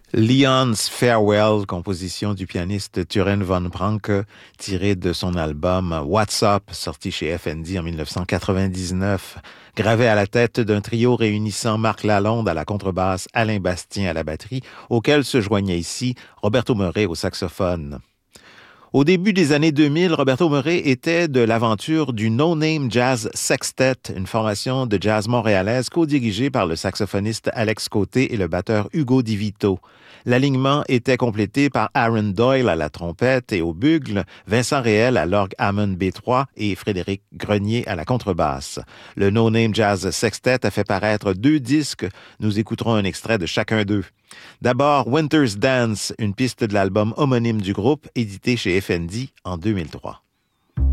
Leon's Farewell, composition du pianiste Turin von Branke, tirée de son album What's Up, sorti chez FND en 1999, gravé à la tête d'un trio réunissant Marc Lalonde à la contrebasse, Alain Bastien à la batterie, auquel se joignait ici Roberto Meuret au saxophone. Au début des années 2000, Roberto Meuret était de l'aventure du No Name Jazz Sextet, une formation de jazz montréalaise co-dirigée par le saxophoniste Alex Côté et le batteur Hugo Di Vito. L'alignement était complété par Aaron Doyle à la trompette et au bugle, Vincent Réel à l'orgue Hammond B3 et Frédéric Grenier à la contrebasse. Le No Name Jazz Sextet a fait paraître 2 disques. Nous écouterons un extrait de chacun d'eux. D'abord, Winter's Dance, une piste de l'album homonyme du groupe, édité chez FND en 2003.